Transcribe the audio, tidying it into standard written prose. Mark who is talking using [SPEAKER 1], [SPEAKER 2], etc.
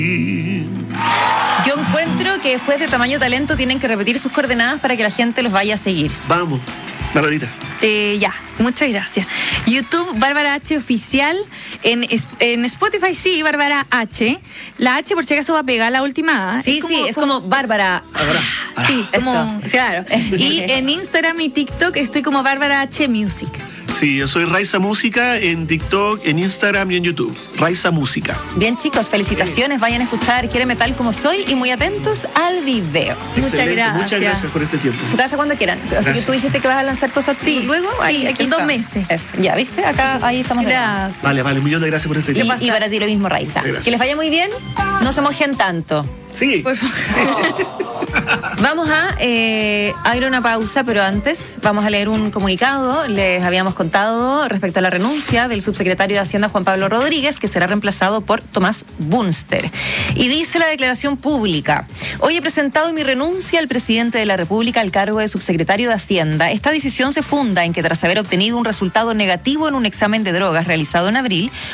[SPEAKER 1] Yo encuentro que después de Tamaño Talento tienen que repetir sus coordenadas para que la gente los vaya a seguir.
[SPEAKER 2] Vamos, Barbarita.
[SPEAKER 3] Ya, muchas gracias. YouTube, Bárbara H. Oficial. En Spotify, sí, Bárbara H. La H, por si acaso, va a pegar la última A.
[SPEAKER 1] Sí, es como Bárbara.
[SPEAKER 3] Sí, como, claro. Y en Instagram y TikTok estoy como Bárbara H. Music.
[SPEAKER 2] Sí, yo soy Raiza Música en TikTok, en Instagram y en YouTube. Raiza Música.
[SPEAKER 1] Bien, chicos, felicitaciones. Vayan a escuchar Quiéreme Tal Como Soy y muy atentos al video.
[SPEAKER 2] Excelente. Muchas gracias por este tiempo.
[SPEAKER 1] Su casa cuando quieran. Así que tú dijiste que vas a lanzar cosas luego.
[SPEAKER 3] Sí, aquí en 2 meses.
[SPEAKER 1] Eso. Ya, ¿viste? Acá, ahí estamos.
[SPEAKER 3] Gracias.
[SPEAKER 2] Vale, un millón de gracias por este tiempo.
[SPEAKER 1] Y para ti lo mismo, Raiza.
[SPEAKER 2] Gracias.
[SPEAKER 1] Que les vaya muy bien. No se mojen tanto.
[SPEAKER 2] Sí.
[SPEAKER 3] Por favor.
[SPEAKER 1] Vamos a ir a una pausa, pero antes vamos a leer un comunicado. Les habíamos contado respecto a la renuncia del subsecretario de Hacienda Juan Pablo Rodríguez, que será reemplazado por Tomás Bunster. Y dice la declaración pública: hoy he presentado mi renuncia al presidente de la República al cargo de subsecretario de Hacienda. Esta decisión se funda en que tras haber obtenido un resultado negativo en un examen de drogas realizado en abril,